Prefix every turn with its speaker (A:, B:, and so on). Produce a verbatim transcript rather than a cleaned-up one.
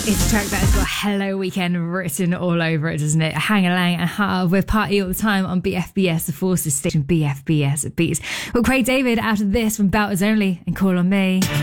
A: It's a track that has got Hello Weekend written all over it, doesn't it? Hang a lang and hard with Party All the Time on B F B S, the Forces station, B F B S Beats. Well, Craig David out of this from Belters Only and Call on Me.